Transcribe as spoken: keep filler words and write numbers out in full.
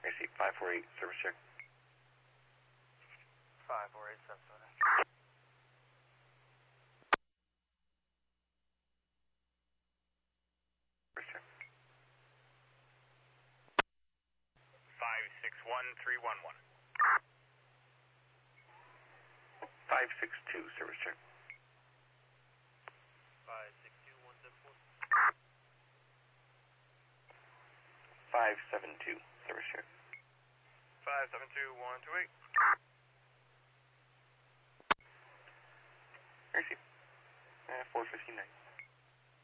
Mercy, five four eight, service check. five four eight, seven seven. Service check. five six one three one one. five six two, service check. five six two one seven four. five seven two, service check. five seven two one two eight. Mercy, uh, four fifty-nine.